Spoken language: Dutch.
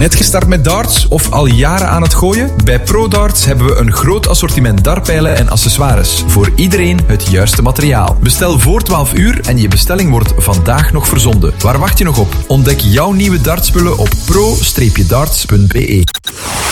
Net gestart met darts of al jaren aan het gooien? Bij ProDarts hebben we een groot assortiment dartpijlen en accessoires. Voor iedereen het juiste materiaal. Bestel voor 12 uur en je bestelling wordt vandaag nog verzonden. Waar wacht je nog op? Ontdek jouw nieuwe dartspullen op pro-darts.be.